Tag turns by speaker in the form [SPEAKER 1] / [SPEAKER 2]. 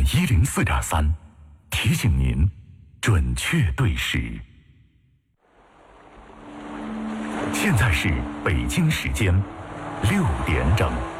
[SPEAKER 1] 104.3，提醒您准确对时。现在是北京时间6点整。